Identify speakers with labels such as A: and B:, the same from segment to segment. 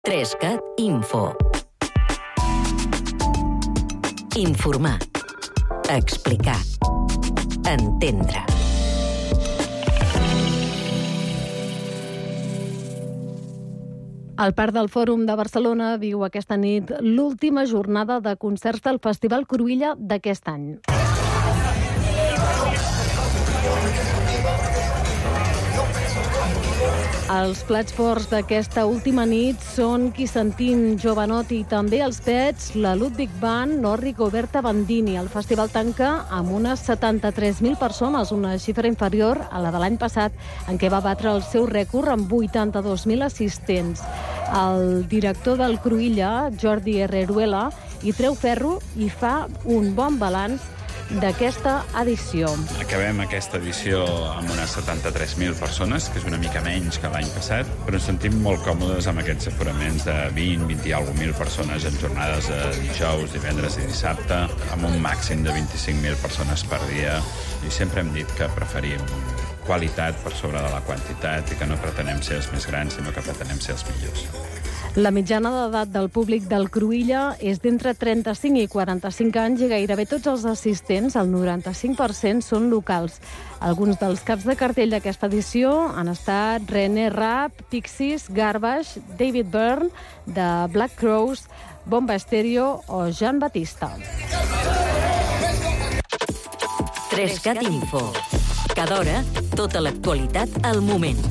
A: 3CAT Info. Informar. Explicar. Entendre.
B: El Parc del Fòrum de Barcelona viu aquesta nit l'última jornada de concerts del Festival Cruïlla d'aquest any. Els plats forts d'aquesta última nit són Qui sentim, Jovenot i també els Pets, la Ludwig Band o Rigoberta Bandini. El festival tanca amb unes 73.000 persones, una xifra inferior a la de l'any passat, en què va batre el seu rècord amb 82.000 assistents. El director del Cruïlla, Jordi Herreruela, hi treu ferro i fa un bon balanç d'aquesta edició.
C: Acabem aquesta edició amb unes 73.000 persones, que és una mica menys que l'any passat, però ens sentim molt còmodes amb aquests aforaments de 20 i alguna mil persones en jornades de dijous, divendres i dissabte, amb un màxim de 25.000 persones per dia. I sempre hem dit que preferim qualitat per sobre de la quantitat i que no pretenem ser els més grans, sinó que pretenem ser els millors.
B: La mitjana d'edat del públic del Cruïlla és d'entre 35 i 45 anys i gairebé tots els assistents, el 95%, són locals. Alguns dels caps de cartell d'aquesta edició han estat René Rapp, Pixies, Garbage, David Byrne, de Black Crowes, Bomba Estéreo o Jean Batista.
A: 3CAT Info. Cada hora, tota l'actualitat al moment.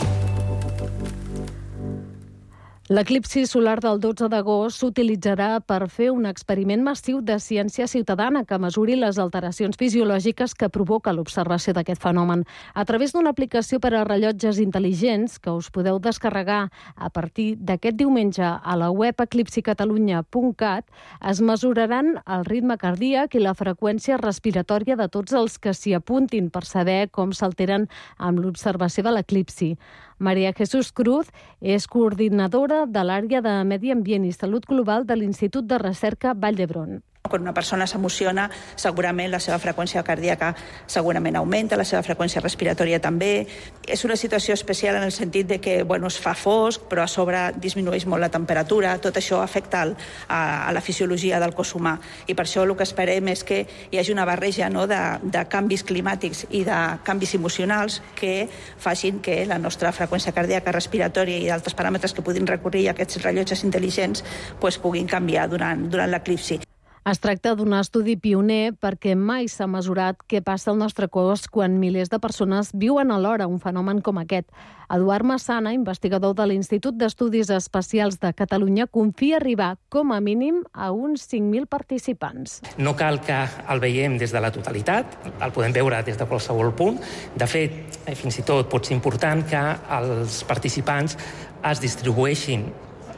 B: L'eclipsi solar del 12 d'agost s'utilitzarà per fer un experiment massiu de ciència ciutadana que mesuri les alteracions fisiològiques que provoca l'observació d'aquest fenomen. A través d'una aplicació per a rellotges intel·ligents que us podeu descarregar a partir d'aquest diumenge a la web eclipsicatalunya.cat es mesuraran el ritme cardíac i la freqüència respiratòria de tots els que s'hi apuntin per saber com s'alteren amb l'observació de l'eclipsi. Maria Jesús Cruz és coordinadora de l'àrea de Medi Ambient i Salut Global de l'Institut de Recerca Vall d'Hebron.
D: Quan una persona s'emociona, segurament la seva freqüència cardíaca segurament augmenta, la seva freqüència respiratòria també. És una situació especial en el sentit de que es fa fosc, però a sobre disminueix molt la temperatura. Tot això afecta a la fisiologia del cos humà. I per això el que esperem és que hi hagi una barreja de canvis climàtics i de canvis emocionals que facin que la nostra freqüència cardíaca, respiratòria i altres paràmetres que puguin recórrer a aquests rellotges intel·ligents puguin canviar durant l'eclipsi.
B: Es tracta d'un estudi pioner perquè mai s'ha mesurat què passa al nostre cos quan milers de persones viuen alhora un fenomen com aquest. Eduard Massana, investigador de l'Institut d'Estudis Espacials de Catalunya, confia arribar com a mínim a uns 5.000 participants.
E: No cal que el veiem des de la totalitat, el podem veure des de qualsevol punt. De fet, fins i tot pot ser important que els participants es distribueixin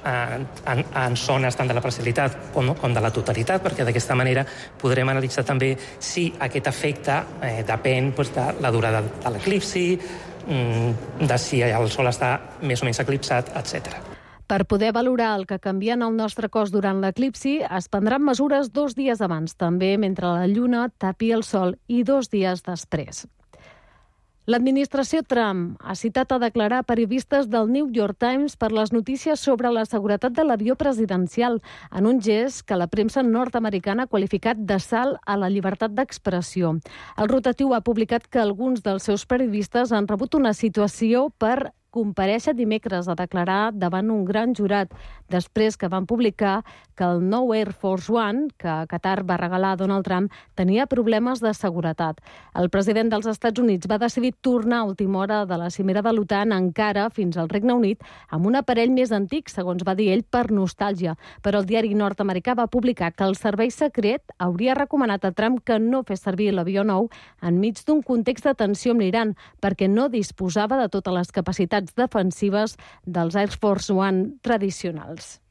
E: en zones tant de la parcialitat com de la totalitat, perquè d'aquesta manera podrem analitzar també si aquest efecte depèn de la durada de l'eclipsi, de si el Sol està més o menys eclipsat, etc.
B: Per poder valorar el que canvia en el nostre cos durant l'eclipsi, es prendran mesures 2 dies abans, també mentre la Lluna tapi el Sol, i 2 dies després. L'administració Trump ha citat a declarar periodistes del New York Times per les notícies sobre la seguretat de l'avió presidencial, en un gest que la premsa nord-americana ha qualificat d'assalt a la llibertat d'expressió. El rotatiu ha publicat que alguns dels seus periodistes han rebut una situació per comparèixer dimecres a declarar davant un gran jurat, després que van publicar que el nou Air Force One, que Qatar va regalar a Donald Trump, tenia problemes de seguretat. El president dels Estats Units va decidir tornar a última hora de la cimera de l'OTAN encara fins al Regne Unit amb un aparell més antic, segons va dir ell, per nostàlgia. Però el diari nord-americà va publicar que el servei secret hauria recomanat a Trump que no fes servir l'avió nou enmig d'un context de tensió amb l'Iran, perquè no disposava de totes les capacitats defensives dels Air Force One tradicionals.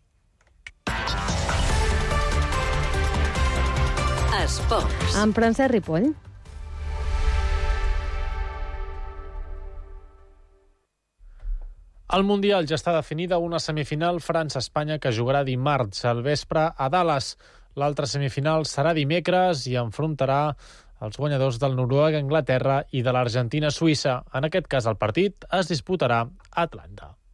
A: Esports.
B: Amb Francesc Ripoll.
F: Al Mundial ja està definida una semifinal França-Espanya que jugarà dimarts al vespre a Dallas. L'altra semifinal serà dimecres i enfrontarà els guanyadors del Noruega-Anglaterra i de l'Argentina-Suïssa. En aquest cas, el partit es disputarà a Atlanta.